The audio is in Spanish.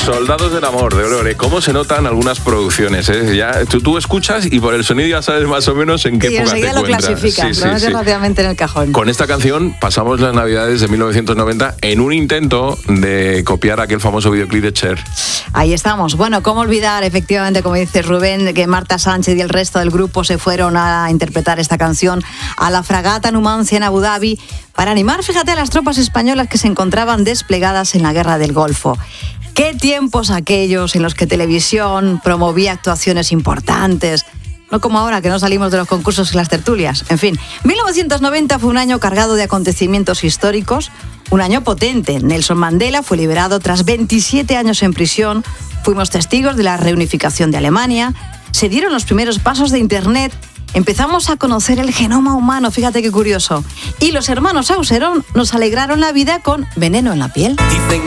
Soldados del Amor, de Aurore. ¿Cómo se notan algunas producciones? Ya, tú escuchas y por el sonido ya sabes más o menos en qué época te encuentras. Y enseguida lo clasificas, lo metes rápidamente en el cajón. Con esta canción pasamos las Navidades de 1990 en un intento de copiar aquel famoso videoclip de Cher. Ahí estamos. Bueno, ¿cómo olvidar, efectivamente, como dice Rubén, que Marta Sánchez y el resto del grupo se fueron a interpretar esta canción a la fragata Numancia en Abu Dhabi para animar, fíjate, a las tropas españolas que se encontraban desplegadas en la Guerra del Golfo. ¿Qué tiempos aquellos en los que televisión promovía actuaciones importantes? No como ahora, que no salimos de los concursos y las tertulias. En fin, 1990 fue un año cargado de acontecimientos históricos, un año potente. Nelson Mandela fue liberado tras 27 años en prisión. Fuimos testigos de la reunificación de Alemania. Se dieron los primeros pasos de Internet. Empezamos a conocer el genoma humano, fíjate qué curioso. Y los hermanos Auserón nos alegraron la vida con Veneno en la piel. Dicen